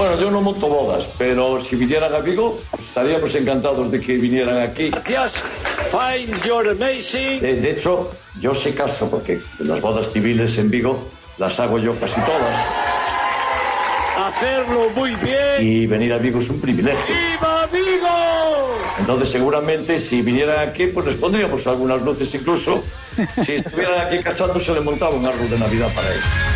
Bueno, yo no monto bodas, pero si vinieran a Vigo, pues estaríamos encantados de que vinieran aquí. Gracias. Fine, you're amazing. De hecho, yo se caso porque las bodas civiles en Vigo las hago yo casi todas. Hacerlo muy bien. Y venir a Vigo es un privilegio. ¡Viva Vigo! Entonces, seguramente, si vinieran aquí, pues les pondríamos algunas luces incluso. Si estuvieran aquí casándose, le montaba un árbol de Navidad para ellos.